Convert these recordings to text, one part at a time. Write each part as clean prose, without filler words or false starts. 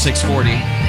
640.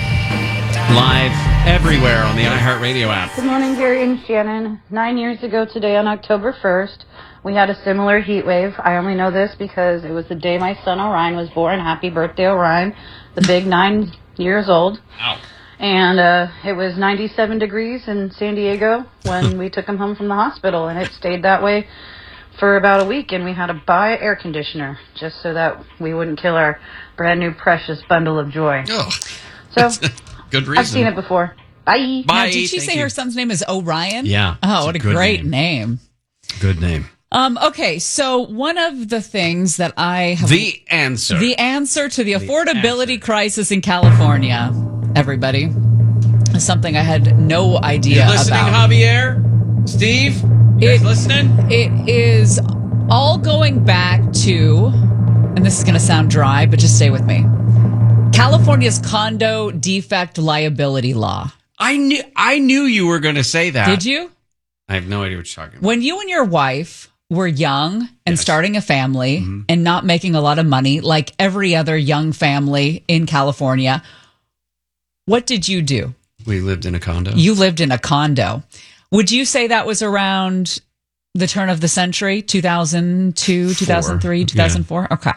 Live everywhere on the iHeartRadio app. Good morning, Gary and Shannon. 9 years ago today, on October 1st, we had a similar heat wave. I only know this because it was the day my son Orion was born. Happy birthday, Orion. The big 9 years old. Ow. And it was 97 degrees in San Diego when we took him home from the hospital, and it stayed that way for about a week, and we had to buy air conditioner just so that we wouldn't kill our brand new precious bundle of joy. Oh, so good reason. I've seen it before. Bye. Bye. Now, did she say her son's name is Orion? Yeah. Oh, what a great name. Good name. Okay, so one of the things that I have... The answer to the affordability crisis in California, everybody, is something I had no idea you listening, about. Javier? Steve? You guys listening? It is all going back to, and this is going to sound dry, but just stay with me, California's condo defect liability law. I knew you were going to say that. Did you? I have no idea what you're talking about. When you and your wife were young and starting a family and not making a lot of money, like every other young family in California, what did you do? We lived in a condo. You lived in a condo. Would you say that was around the turn of the century, 2002, 2003, 2004? Yeah. Okay.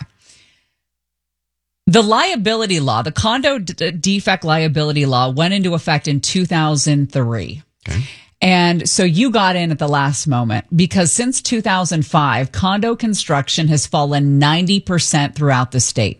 The liability law, the condo defect liability law, went into effect in 2003. Okay. And so you got in at the last moment because since 2005, condo construction has fallen 90% throughout the state.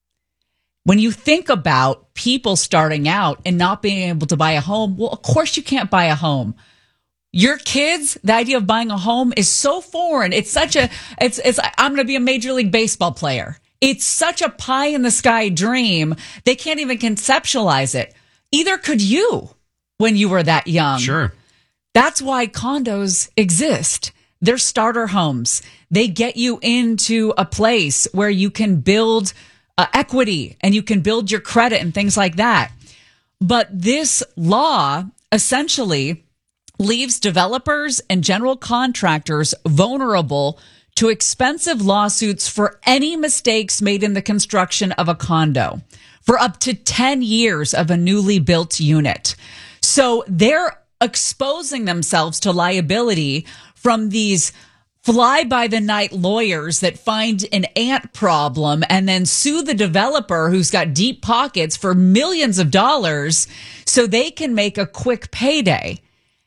When you think about people starting out and not being able to buy a home, well, of course you can't buy a home. Your kids, the idea of buying a home is so foreign. It's such a, it's I'm going to be a Major League Baseball player. It's such a pie in the sky dream. They can't even conceptualize it. Either could you when you were that young. Sure. That's why condos exist. They're starter homes. They get you into a place where you can build equity and you can build your credit and things like that. But this law essentially leaves developers and general contractors vulnerable to expensive lawsuits for any mistakes made in the construction of a condo for up to 10 years of a newly built unit. So they're exposing themselves to liability from these fly-by-the-night lawyers that find an ant problem and then sue the developer who's got deep pockets for millions of dollars so they can make a quick payday.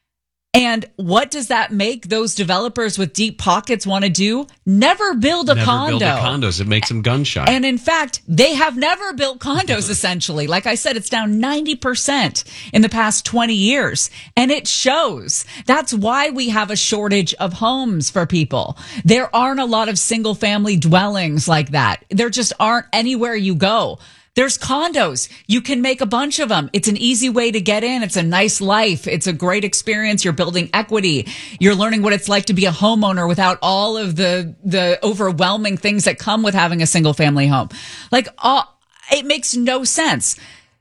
And what does that make those developers with deep pockets want to do? Never build a condo. Never build condos. It makes them gun shy. And in fact, they have never built condos, essentially. Like I said, it's down 90% in the past 20 years. And it shows. That's why we have a shortage of homes for people. There aren't a lot of single family dwellings like that. There just aren't anywhere you go. There's condos. You can make a bunch of them. It's an easy way to get in. It's a nice life. It's a great experience. You're building equity. You're learning what it's like to be a homeowner without all of the overwhelming things that come with having a single family home. Like, it makes no sense.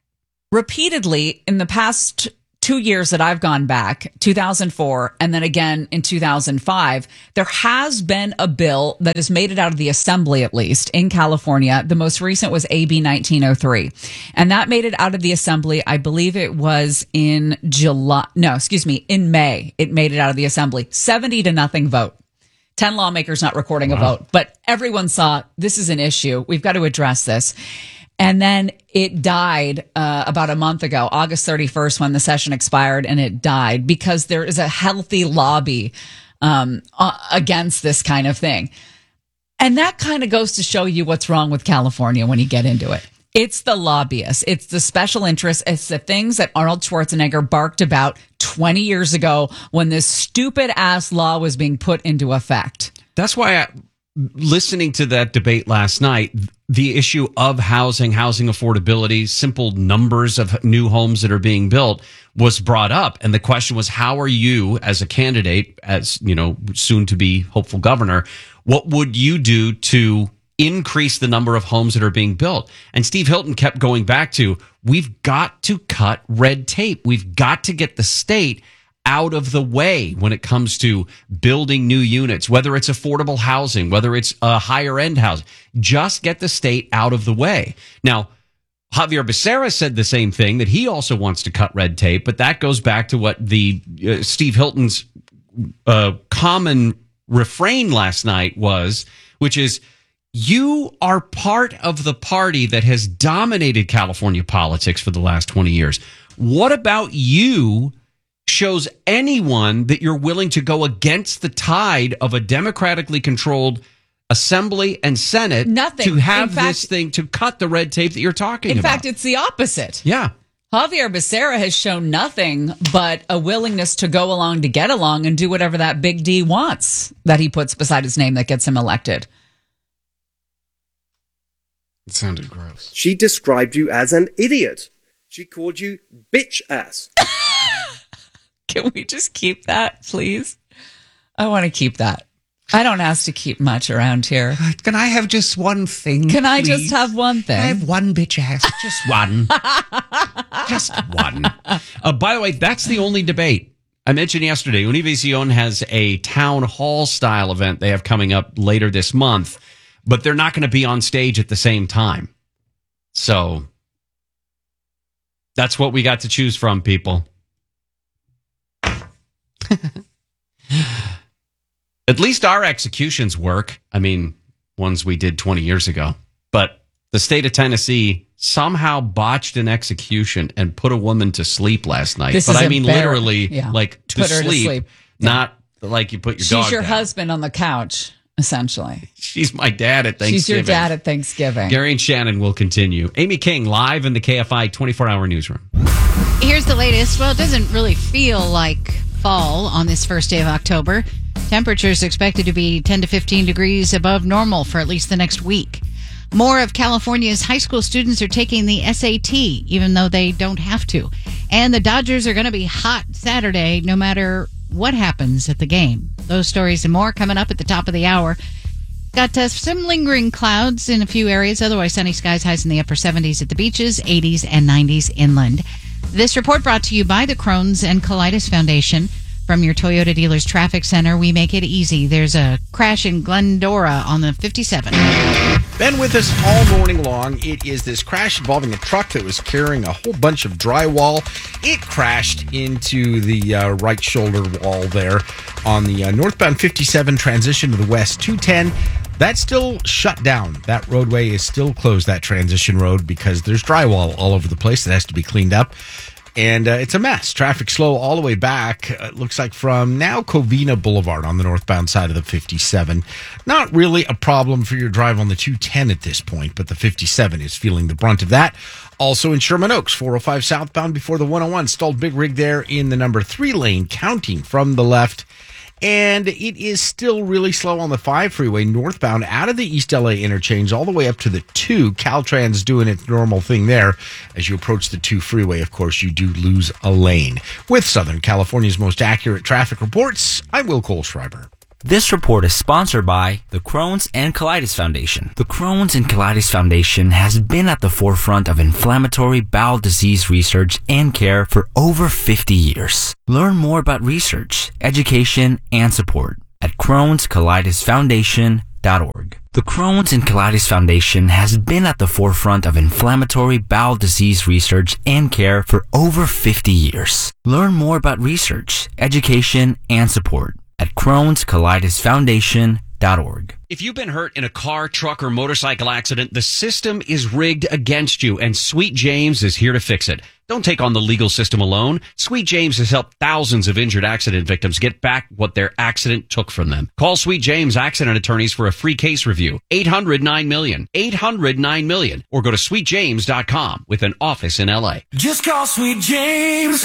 Repeatedly in the past 2 years that I've gone back, 2004, and then again in 2005, there has been a bill that has made it out of the assembly, at least in California. The most recent was AB 1903. And that made it out of the assembly. I believe it was in in May. It made it out of the assembly. 70-0 vote. 10 lawmakers not recording a vote. But everyone saw this is an issue. We've got to address this. And then it died about a month ago, August 31st, when the session expired, and it died because there is a healthy lobby against this kind of thing. And that kind of goes to show you what's wrong with California when you get into it. It's the lobbyists. It's the special interests. It's the things that Arnold Schwarzenegger barked about 20 years ago when this stupid-ass law was being put into effect. That's why listening to that debate last night, the issue of housing affordability, simple numbers of new homes that are being built was brought up. And the question was, how are you as a candidate, as soon to be hopeful governor, what would you do to increase the number of homes that are being built? And Steve Hilton kept going back to, we've got to cut red tape. We've got to get the state out of the way when it comes to building new units, whether it's affordable housing, whether it's higher end housing. Just get the state out of the way. Now, Javier Becerra said the same thing, that he also wants to cut red tape, but that goes back to what the Steve Hilton's common refrain last night was, which is, you are part of the party that has dominated California politics for the last 20 years. What about you shows anyone that you're willing to go against the tide of a democratically controlled Assembly and Senate to have this thing, to cut the red tape that you're talking about? In fact, it's the opposite. Yeah. Javier Becerra has shown nothing but a willingness to go along to get along and do whatever that big D wants that he puts beside his name that gets him elected. It sounded gross. She described you as an idiot. She called you bitch ass. Can we just keep that, please? I want to keep that. I don't ask to keep much around here. Can I have just one thing? Can I just have one thing? I have one bitch ass. Just one. Just one. By the way, that's the only debate. I mentioned yesterday, Univision has a town hall style event they have coming up later this month, but they're not going to be on stage at the same time. So that's what we got to choose from, people. At least our executions work. I mean, ones we did 20 years ago. But the state of Tennessee somehow botched an execution and put a woman to sleep last night. But I mean, literally, like to sleep, not like you put your dog She's your down. Husband on the couch, essentially. She's my dad at Thanksgiving. She's your dad at Thanksgiving. Gary and Shannon will continue. Amy King live in the KFI 24-hour newsroom. Here's the latest. Well, it doesn't really feel like fall on this first day of October. Temperatures expected to be 10 to 15 degrees above normal for at least the next week. More of California's high school students are taking the SAT, even though they don't have to. And the Dodgers are going to be hot Saturday, no matter what happens at the game. Those stories and more coming up at the top of the hour. Got some lingering clouds in a few areas, otherwise sunny skies, highs in the upper 70s at the beaches, 80s and 90s inland. This report brought to you by the Crohn's and Colitis Foundation. From your Toyota dealer's traffic center, we make it easy. There's a crash in Glendora on the 57. Been with us all morning long. It is this crash involving a truck that was carrying a whole bunch of drywall. It crashed into the right shoulder wall there on the northbound 57 transition to the west 210. That's still shut down. That roadway is still closed, that transition road, because there's drywall all over the place that has to be cleaned up. And it's a mess. Traffic slow all the way back. It looks like from now Covina Boulevard on the northbound side of the 57. Not really a problem for your drive on the 210 at this point, but the 57 is feeling the brunt of that. Also in Sherman Oaks, 405 southbound before the 101. Stalled big rig there in the number 3 lane, counting from the left. And it is still really slow on the 5 freeway northbound out of the East LA interchange all the way up to the 2. Caltrans doing its normal thing there. As you approach the 2 freeway, of course, you do lose a lane. With Southern California's most accurate traffic reports, I'm Will Kohlschreiber. This report is sponsored by the Crohn's and Colitis Foundation. The Crohn's and Colitis Foundation has been at the forefront of inflammatory bowel disease research and care for over 50 years. Learn more about research, education, and support at Crohn'sColitisFoundation.org. The Crohn's and Colitis Foundation has been at the forefront of inflammatory bowel disease research and care for over 50 years. Learn more about research, education, and support at Crohn'sColitisFoundation.org. If you've been hurt in a car, truck, or motorcycle accident, the system is rigged against you, and Sweet James is here to fix it. Don't take on the legal system alone. Sweet James has helped thousands of injured accident victims get back what their accident took from them. Call Sweet James Accident Attorneys for a free case review. 800-9-MILLION. 800-9-MILLION. Or go to sweetjames.com with an office in LA. Just call Sweet James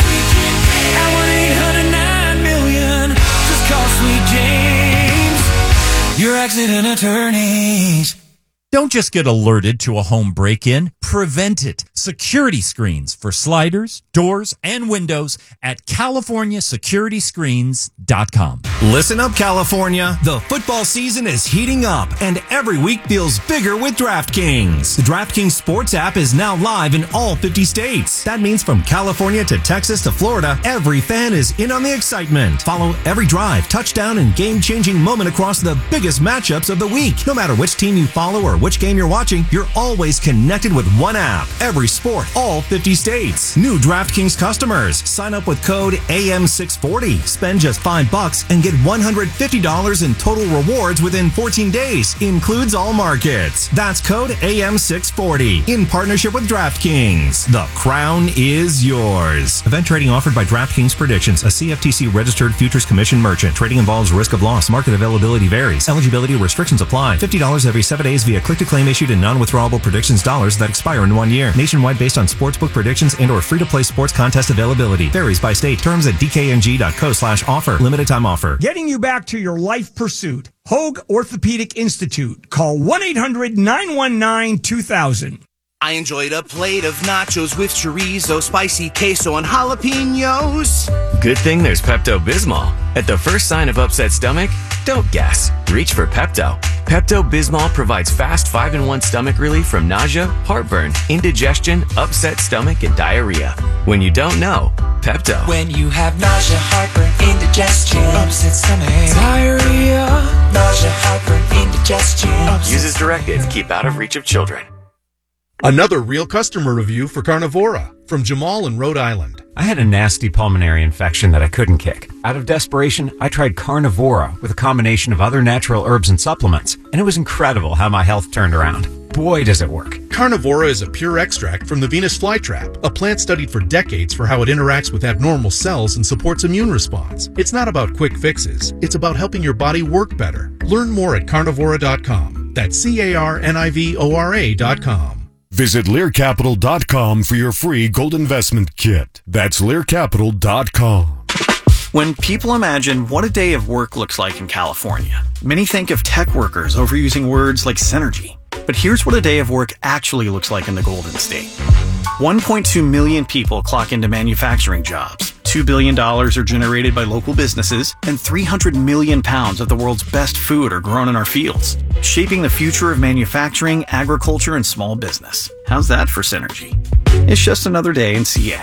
at 1-800-9-MILLION. Just call Sweet James, your accident attorneys. Don't just get alerted to a home break-in. Prevent it. Security screens for sliders, doors, and windows at CaliforniaSecurityScreens.com. Listen up, California. The football season is heating up, and every week feels bigger with DraftKings. The DraftKings Sports app is now live in all 50 states. That means from California to Texas to Florida, every fan is in on the excitement. Follow every drive, touchdown, and game-changing moment across the biggest matchups of the week. No matter which team you follow or which game you're watching, you're always connected with one app. Every sport, all 50 states. New DraftKings customers. Sign up with code AM640. Spend just $5 and get $150 in total rewards within 14 days. Includes all markets. That's code AM640 in partnership with DraftKings. The crown is yours. Event trading offered by DraftKings Predictions, a CFTC registered futures commission merchant. Trading involves risk of loss. Market availability varies. Eligibility restrictions apply. $50 every 7 days via click-to-claim issued in non-withdrawable predictions dollars that expire in 1 year. Nationwide based on sportsbook predictions and or free-to-play sports contest availability. Varies by state. Terms at dkng.co/offer. Limited time offer. Getting you back to your life pursuit. Hoag Orthopedic Institute. Call 1-800-919-2000. I enjoyed a plate of nachos with chorizo, spicy queso, and jalapenos. Good thing there's Pepto-Bismol. At the first sign of upset stomach, don't guess. Reach for Pepto. Pepto-Bismol provides fast 5-in-1 stomach relief from nausea, heartburn, indigestion, upset stomach, and diarrhea. When you don't know, Pepto. When you have nausea, heartburn, indigestion, upset stomach, diarrhea, nausea, heartburn, indigestion. Use as directed to keep out of reach of children. Another real customer review for Carnivora from Jamal in Rhode Island. I had a nasty pulmonary infection that I couldn't kick. Out of desperation, I tried Carnivora with a combination of other natural herbs and supplements, and it was incredible how my health turned around. Boy, does it work. Carnivora is a pure extract from the Venus flytrap, a plant studied for decades for how it interacts with abnormal cells and supports immune response. It's not about quick fixes. It's about helping your body work better. Learn more at carnivora.com. That's CARNIVORA.com. Visit LearCapital.com for your free gold investment kit. That's LearCapital.com. When people imagine what a day of work looks like in California, many think of tech workers overusing words like synergy. But here's what a day of work actually looks like in the Golden State. 1.2 million people clock into manufacturing jobs. $2 billion are generated by local businesses, and 300 million pounds of the world's best food are grown in our fields, shaping the future of manufacturing, agriculture, and small business. How's that for synergy? It's just another day in CA.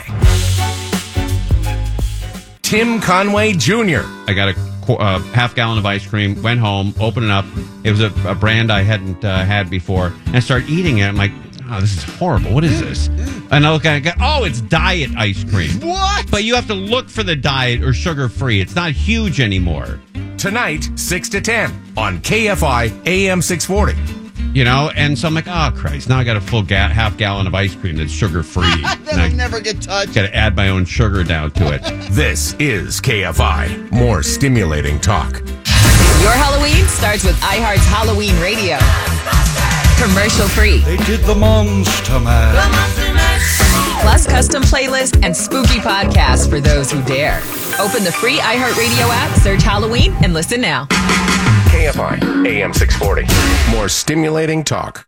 Tim Conway Jr. I got a half gallon of ice cream, went home, opened it up. It was a brand I hadn't had before, and I started eating it. I'm like, oh, this is horrible. What is this? And I look at it and go, oh, it's diet ice cream. What? But you have to look for the diet or sugar-free. It's not huge anymore. Tonight, 6 to 10 on KFI AM 640. You know, and so I'm like, oh, Christ. Now I got a full half gallon of ice cream that's sugar-free. That'll never get touched. Got to add my own sugar down to it. This is KFI. More stimulating talk. Your Halloween starts with iHeart's Halloween Radio. Commercial free. They did the Monster Mash. Plus custom playlist and spooky podcasts for those who dare. Open the free iHeartRadio app, search Halloween, and listen now. KFI AM 640. More stimulating talk.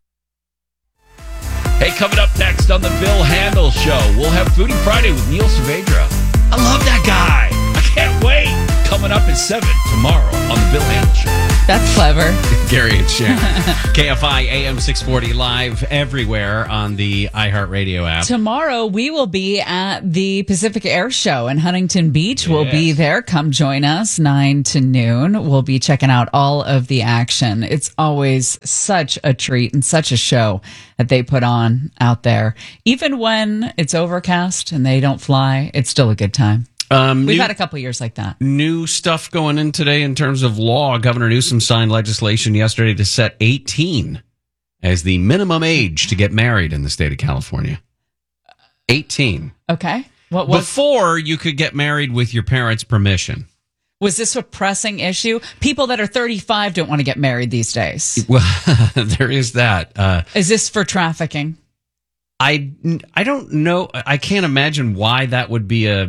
Hey, coming up next on the Bill Handel Show, we'll have Foodie Friday with Neil Saavedra. I love that guy. I can't wait. Coming up at 7 tomorrow on the Bill Handel Show. That's clever. Gary and Shannon. KFI AM 640 live everywhere on the iHeartRadio app. Tomorrow we will be at the Pacific Air Show in Huntington Beach. We'll be there. Come join us 9 to noon. We'll be checking out all of the action. It's always such a treat and such a show that they put on out there. Even when it's overcast and they don't fly, it's still a good time. We've had a couple of years like that. New stuff going in today in terms of law. Governor Newsom signed legislation yesterday to set 18 as the minimum age to get married in the state of California. 18. Okay. Before, you could get married with your parents' permission. Was this a pressing issue? People that are 35 don't want to get married these days. Well, there is that. Is this for trafficking? I don't know. I can't imagine why that would be a...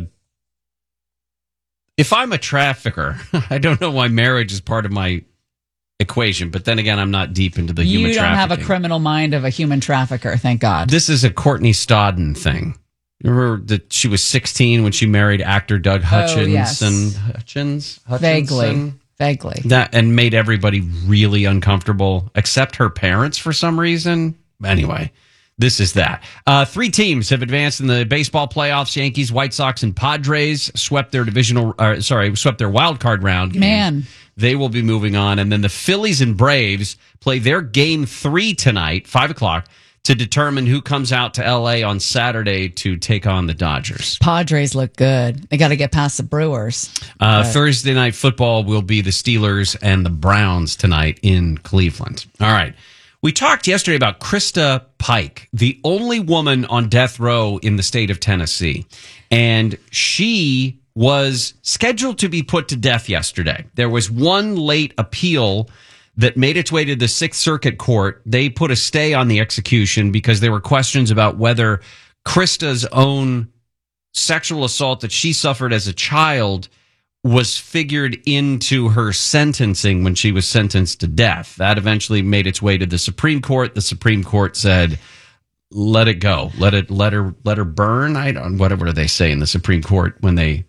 If I'm a trafficker, I don't know why marriage is part of my equation. But then again, I'm not deep into the human trafficking. You don't have a criminal mind of a human trafficker, thank God. This is a Courtney Stodden thing. You remember that she was 16 when she married actor Doug Hutchins? Oh, yes. Hutchins? Vaguely. That, and made everybody really uncomfortable, except her parents for some reason. Anyway, This is that. 3 teams have advanced in the baseball playoffs. Yankees, White Sox, and Padres swept their swept their wild card round games. Man. They will be moving on. And then the Phillies and Braves play their game 3 tonight, 5 o'clock, to determine who comes out to L.A. on Saturday to take on the Dodgers. Padres look good. They got to get past the Brewers. Thursday night football will be the Steelers and the Browns tonight in Cleveland. All right. We talked yesterday about Krista Pike, the only woman on death row in the state of Tennessee. And she was scheduled to be put to death yesterday. There was one late appeal that made its way to the Sixth Circuit Court. They put a stay on the execution because there were questions about whether Krista's own sexual assault that she suffered as a child was figured into her sentencing when she was sentenced to death. That eventually made its way to the Supreme Court. The Supreme Court said, let it go. Let her burn. Whatever they say in the Supreme Court when they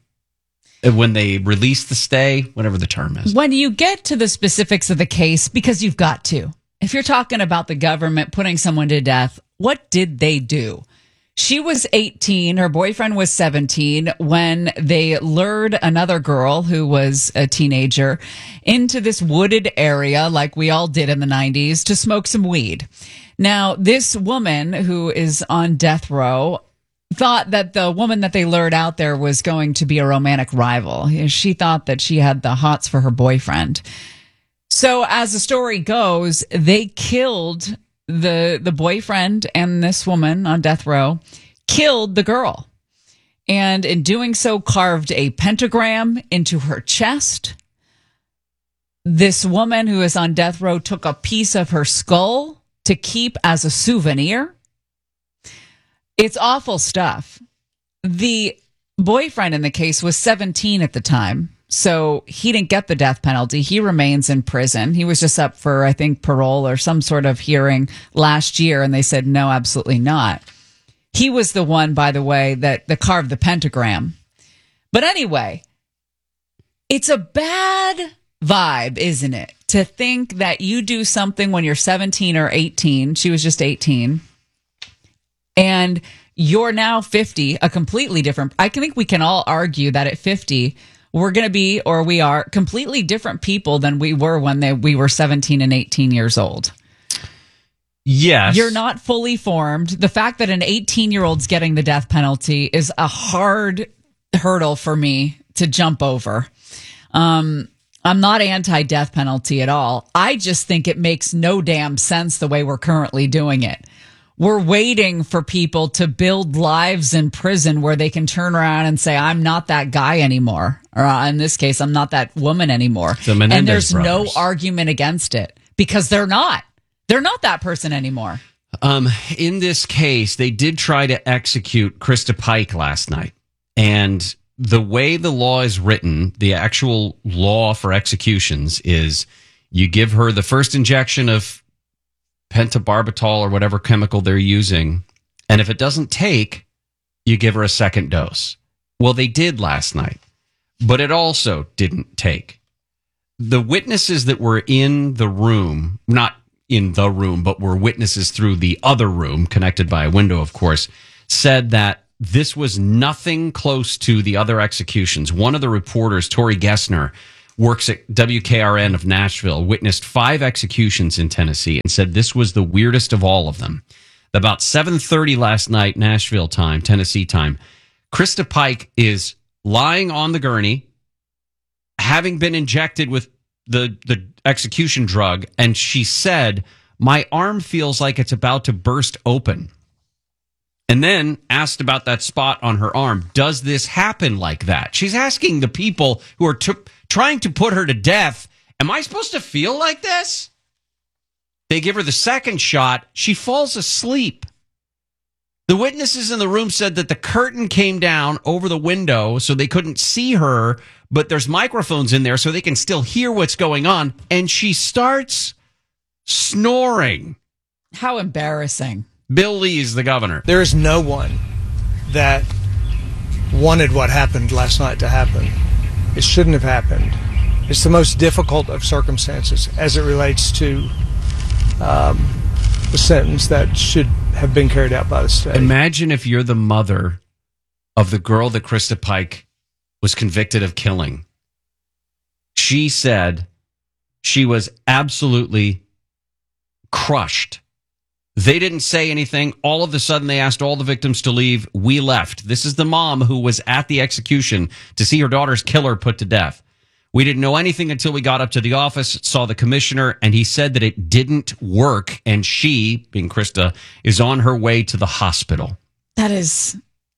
release the stay, whatever the term is. When you get to the specifics of the case, because you've got to, if you're talking about the government putting someone to death, what did they do? She was 18, her boyfriend was 17 when they lured another girl who was a teenager into this wooded area like we all did in the 90s to smoke some weed. Now, this woman who is on death row thought that the woman that they lured out there was going to be a romantic rival. She thought that she had the hots for her boyfriend. So as the story goes, they killed the boyfriend, and this woman on death row killed the girl. And in doing so, carved a pentagram into her chest. This woman who is on death row took a piece of her skull to keep as a souvenir. It's awful stuff. The boyfriend in the case was 17 at the time, so he didn't get the death penalty. He remains in prison. He was just up for, I think, parole or some sort of hearing last year, and they said, no, absolutely not. He was the one, by the way, that carved the pentagram. But anyway, it's a bad vibe, isn't it? To think that you do something when you're 17 or 18. She was just 18. And you're now 50, a completely different. I think we can all argue that at 50, we're going to be, or we are, completely different people than we were when we were 17 and 18 years old. Yes. You're not fully formed. The fact that an 18-year-old's getting the death penalty is a hard hurdle for me to jump over. I'm not anti-death penalty at all. I just think it makes no damn sense the way we're currently doing it. We're waiting for people to build lives in prison where they can turn around and say, I'm not that guy anymore. Or in this case, I'm not that woman anymore. And there's no argument against it because they're not. They're not that person anymore. In this case, they did try to execute Krista Pike last night. And the way the law is written, the actual law for executions is you give her the first injection of pentobarbital or whatever chemical they're using. And if it doesn't take, you give her a second dose. Well, they did last night, but it also didn't take. The witnesses that were in the room, not in the room, but were witnesses through the other room, connected by a window, of course, said that this was nothing close to the other executions. One of the reporters, Tori Gessner, works at WKRN of Nashville, witnessed 5 executions in Tennessee and said this was the weirdest of all of them. About 7:30 last night, Nashville time, Tennessee time, Krista Pike is lying on the gurney, having been injected with the execution drug, and she said, my arm feels like it's about to burst open. And then asked about that spot on her arm. Does this happen like that? She's asking the people who are trying to put her to death, am I supposed to feel like this? They give her the second shot. She falls asleep. The witnesses in the room said that the curtain came down over the window so they couldn't see her, but there's microphones in there so they can still hear what's going on. And she starts snoring. How embarrassing. Bill Lee is the governor. There is no one that wanted what happened last night to happen. It shouldn't have happened. It's the most difficult of circumstances as it relates to the sentence that should have been carried out by the state. Imagine if you're the mother of the girl that Krista Pike was convicted of killing. She said she was absolutely crushed. They didn't say anything. All of a sudden, they asked all the victims to leave. We left. This is the mom who was at the execution to see her daughter's killer put to death. We didn't know anything until we got up to the office, saw the commissioner, and he said that it didn't work. And she, being Krista, is on her way to the hospital. That is...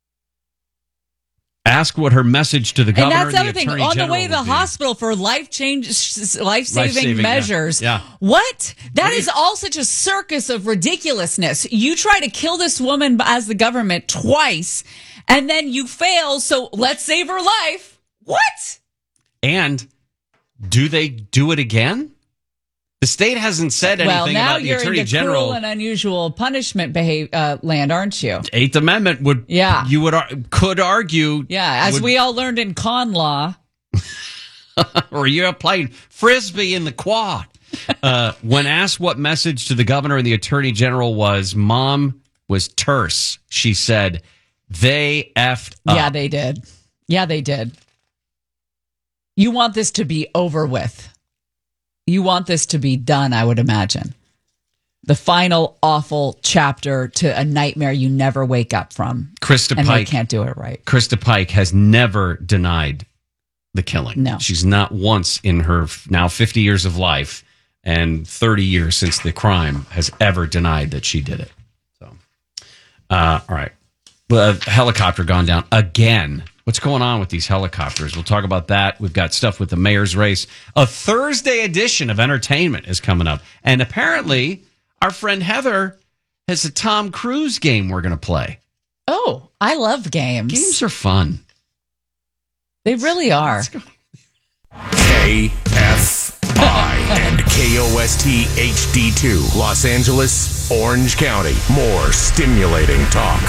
Ask what her message to the governor and that's the other thing. Attorney On the General way to the would be. hospital for life-saving measures. Yeah. What? That is all such a circus of ridiculousness. You try to kill this woman as the government twice, and then you fail, so let's save her life. What? And do they do it again? The state hasn't said anything Well, now about the you're Attorney into General. cruel and unusual punishment land, aren't you? Eighth Amendment would, Yeah. you would could argue, Yeah, as would- we all learned in con law. or you're playing frisbee in the quad. When asked what message to the governor and the Attorney General was, Mom was terse. She said, they effed up. Yeah, they did. Yeah, they did. You want this to be over with. You want this to be done, I would imagine. The final awful chapter to a nightmare you never wake up from. Krista and Pike they can't do it right. Krista Pike has never denied the killing. No. She's not once in her now 50 years of life and 30 years since the crime has ever denied that she did it. So, all right. Well, a helicopter gone down again. What's going on with these helicopters? We'll talk about that. We've got stuff with the mayor's race. A Thursday edition of entertainment is coming up. And apparently, our friend Heather has a Tom Cruise game we're going to play. Oh, I love games. Games are fun. They really are. KFI and KOST HD2, Los Angeles, Orange County. More stimulating talk.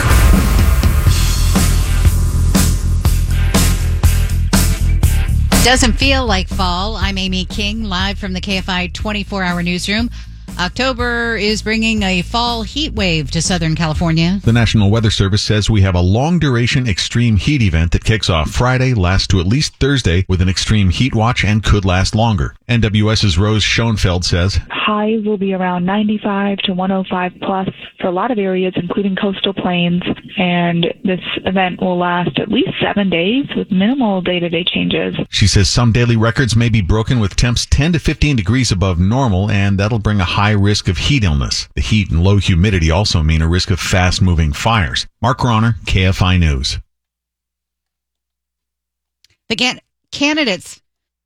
Doesn't feel like fall. I'm Amy King, live from the KFI 24-hour newsroom. October is bringing a fall heat wave to Southern California. The National Weather Service says we have a long-duration extreme heat event that kicks off Friday, lasts to at least Thursday with an extreme heat watch and could last longer. NWS's Rose Schoenfeld says, highs will be around 95 to 105 plus for a lot of areas, including coastal plains. And this event will last at least 7 days with minimal day-to-day changes. She says some daily records may be broken with temps 10 to 15 degrees above normal, and that'll bring a high risk of heat illness. The heat and low humidity also mean a risk of fast-moving fires. Mark Ronner, KFI News. The candidates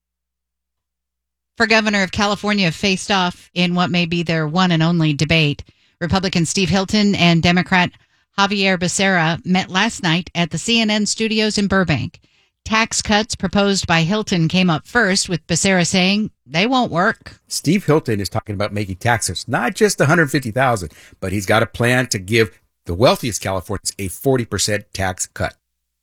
for governor of California faced off in what may be their one and only debate. Republican Steve Hilton and Democrat Javier Becerra met last night at the CNN studios in Burbank. Tax cuts proposed by Hilton came up first, with Becerra saying they won't work. Steve Hilton is talking about making taxes, not just $150,000, but he's got a plan to give the wealthiest Californians a 40% tax cut.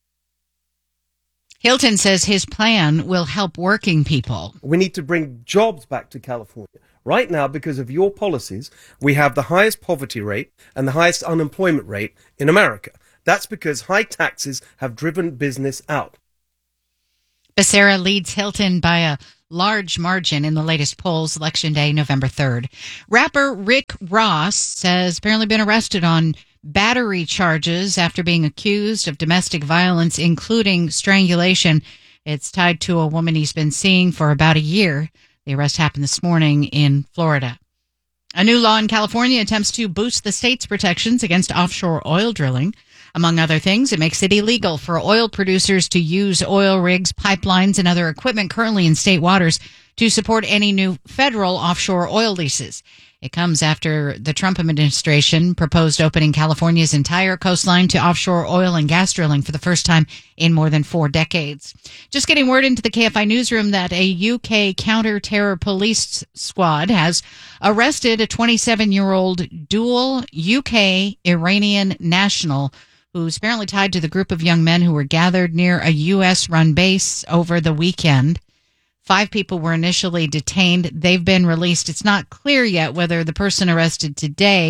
Hilton says his plan will help working people. We need to bring jobs back to California. Right now, because of your policies, we have the highest poverty rate and the highest unemployment rate in America. That's because high taxes have driven business out. Becerra leads Hilton by a large margin in the latest polls, Election Day, November 3rd. Rapper Rick Ross has apparently been arrested on battery charges after being accused of domestic violence, including strangulation. It's tied to a woman he's been seeing for about a year. The arrest happened this morning in Florida. A new law in California attempts to boost the state's protections against offshore oil drilling. Among other things, it makes it illegal for oil producers to use oil rigs, pipelines, and other equipment currently in state waters to support any new federal offshore oil leases. It comes after the Trump administration proposed opening California's entire coastline to offshore oil and gas drilling for the first time in more than 4 decades. Just getting word into the KFI newsroom that a UK counter-terror police squad has arrested a 27-year-old dual UK Iranian national who's apparently tied to the group of young men who were gathered near a U.S.-run base over the weekend. 5 people were initially detained. They've been released. It's not clear yet whether the person arrested today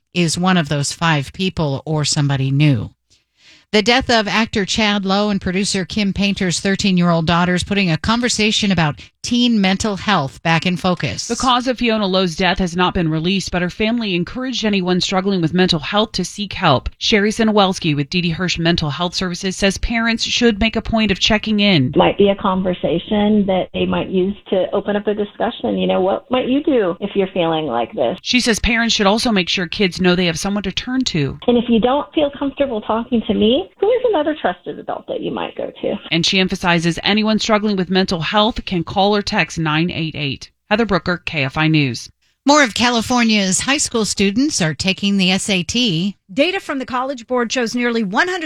is one of those 5 people or somebody new. The death of actor Chad Lowe and producer Kim Painter's 13-year-old daughter is putting a conversation about teen mental health back in focus. The cause of Fiona Lowe's death has not been released, but her family encouraged anyone struggling with mental health to seek help. Sherry Sinowelski with D.D. Hirsch Mental Health Services says parents should make a point of checking in. Might be a conversation that they might use to open up a discussion. You know, what might you do if you're feeling like this? She says parents should also make sure kids know they have someone to turn to. And if you don't feel comfortable talking to me, who is another trusted adult that you might go to? And she emphasizes anyone struggling with mental health can call or text 988. Heather Brooker, KFI News. More of California's high school students are taking the SAT. Data from the College Board shows nearly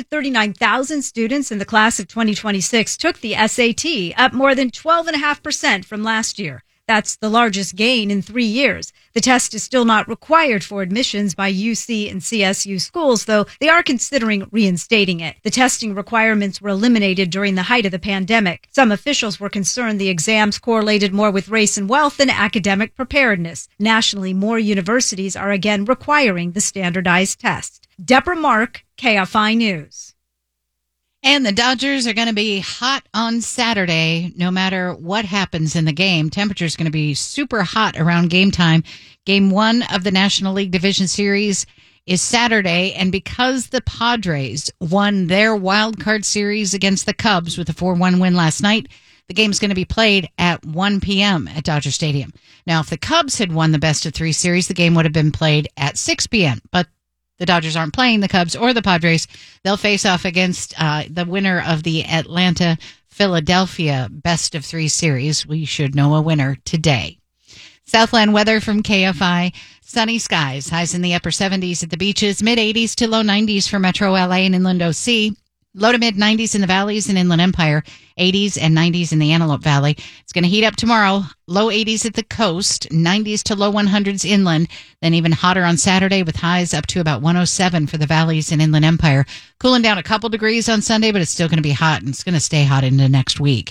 139,000 students in the class of 2026 took the SAT, up more than 12.5% from last year. That's the largest gain in 3 years. The test is still not required for admissions by UC and CSU schools, though they are considering reinstating it. The testing requirements were eliminated during the height of the pandemic. Some officials were concerned the exams correlated more with race and wealth than academic preparedness. Nationally, more universities are again requiring the standardized test. Deborah Mark, KFI News. And the Dodgers are going to be hot on Saturday, no matter what happens in the game. Temperature is going to be super hot around game time. Game 1 of the National League Division Series is Saturday, and because the Padres won their wild card series against the Cubs with a 4-1 win last night, the game's going to be played at 1 p.m. at Dodger Stadium. Now, if the Cubs had won the best-of-3 series, the game would have been played at 6 p.m., but the Dodgers aren't playing the Cubs or the Padres. They'll face off against the winner of the Atlanta-Philadelphia best-of-3 series. We should know a winner today. Southland weather from KFI. Sunny skies. Highs in the upper 70s at the beaches. Mid-80s to low 90s for Metro LA and Inland OC. Low to mid 90s in the valleys and Inland Empire, 80s and 90s in the Antelope Valley. It's going to heat up tomorrow. Low 80s at the coast, 90s to low 100s inland, then even hotter on Saturday with highs up to about 107 for the valleys and Inland Empire. Cooling down a couple degrees on Sunday, but it's still going to be hot, and it's going to stay hot into next week.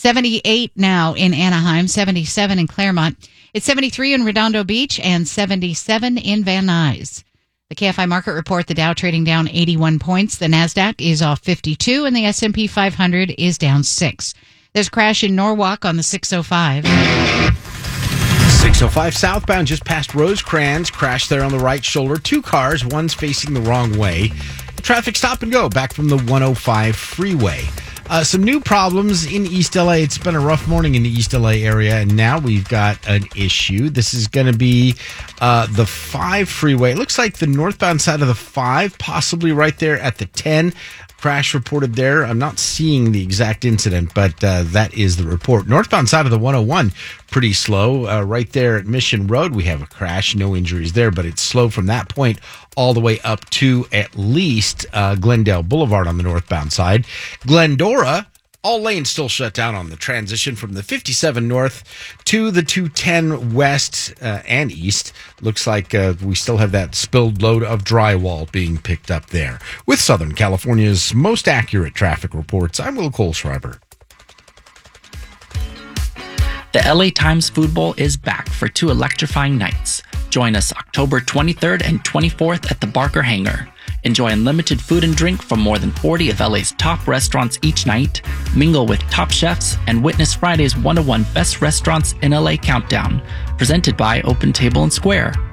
78 now in Anaheim, 77 in Claremont. It's 73 in Redondo Beach and 77 in Van Nuys. The KFI Market Report, the Dow trading down 81 points. The NASDAQ is off 52, and the S&P 500 is down 6. There's a crash in Norwalk on the 605. 605 southbound just past Rosecrans. Crash there on the right shoulder. 2 cars, one's facing the wrong way. Traffic stop and go back from the 105 freeway. Some new problems in East LA. It's been a rough morning in the East LA area, and now we've got an issue. This is going to be the 5 freeway. It looks like the northbound side of the 5, possibly right there at the 10. Crash reported there. I'm not seeing the exact incident, but that is the report. Northbound side of the 101, pretty slow. Right there at Mission Road, we have a crash. No injuries there, but it's slow from that point all the way up to at least Glendale Boulevard on the northbound side. Glendora, all lanes still shut down on the transition from the 57 north to the 210 west and east. Looks like we still have that spilled load of drywall being picked up there. With Southern California's most accurate traffic reports, I'm Will Kohlschreiber. The LA Times Food Bowl is back for 2 electrifying nights. Join us October 23rd and 24th at the Barker Hangar. Enjoy unlimited food and drink from more than 40 of LA's top restaurants each night, mingle with top chefs, and witness Friday's 101 Best Restaurants in LA Countdown, presented by Open Table and Square.